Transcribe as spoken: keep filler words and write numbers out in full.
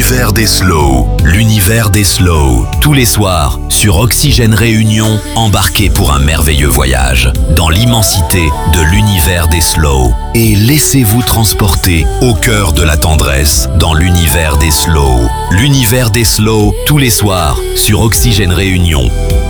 L'univers des slow, l'univers des slow. Tous les soirs, sur Oxygène Réunion, embarquez pour un merveilleux voyage dans l'immensité de l'univers des slow. Et laissez-vous transporter au cœur de la tendresse dans l'univers des slow. L'univers des slow, tous les soirs, sur Oxygène Réunion.